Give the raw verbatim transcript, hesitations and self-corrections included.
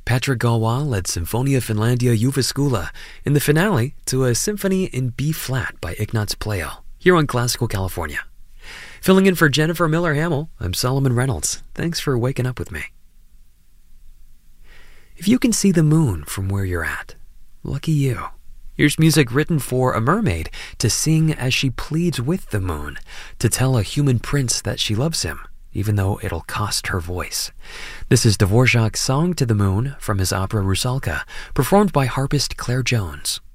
Patrick Gaulois led Symphonia Finlandia Jyväskylä in the finale to a symphony in B-flat by Ignaz Pleyel, here on Classical California. Filling in for Jennifer Miller-Hamill, I'm Solomon Reynolds. Thanks for waking up with me. If you can see the moon from where you're at, lucky you. Here's music written for a mermaid to sing as she pleads with the moon, to tell a human prince that she loves him, even though it'll cost her voice. This is Dvorak's Song to the Moon from his opera Rusalka, performed by harpist Claire Jones.